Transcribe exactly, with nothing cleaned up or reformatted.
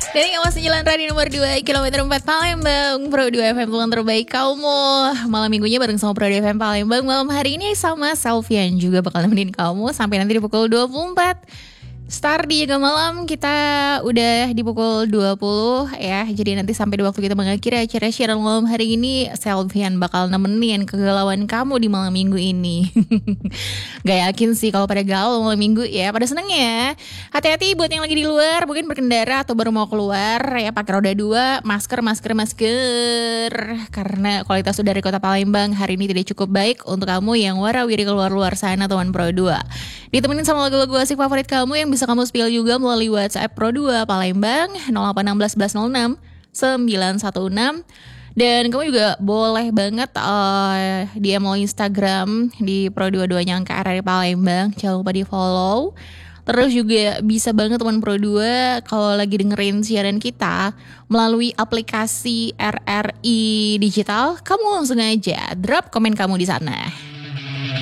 Dan yang masih jalan radio nomor dua kilometer empat Palembang, Pro dua F M tuan terbaik kamu. Malam minggunya bareng sama Pro dua F M Palembang. Malam hari ini sama Selvian juga bakal nemenin kamu sampai nanti di pukul dua puluh empat. Start di Jaga Malam kita udah di pukul dua puluh ya. Jadi nanti sampai di waktu kita mengakhiri acara siaran malam hari ini, Selvian bakal nemenin kegalauan kamu di malam minggu ini. Gak yakin sih kalau pada galau malam minggu ya. Pada seneng ya. Hati-hati buat yang lagi di luar, mungkin berkendara atau baru mau keluar ya, pakai roda dua, masker, masker, masker. Karena kualitas udara di Kota Palembang hari ini tidak cukup baik untuk kamu yang warawiri keluar-luar sana teman Pro dua. Ditemenin sama lagu-lagu asik favorit kamu yang bisa kamu spill juga melalui WhatsApp Pro dua Palembang nol delapan satu enam satu nol nol sembilan satu enam. Dan kamu juga boleh banget uh, D M melalui Instagram di Pro dua duanya angka R R Palembang. Jangan lupa di follow. Terus juga bisa banget teman Pro dua kalau lagi dengerin siaran kita melalui aplikasi R R I Digital, kamu langsung aja drop komen kamu di sana.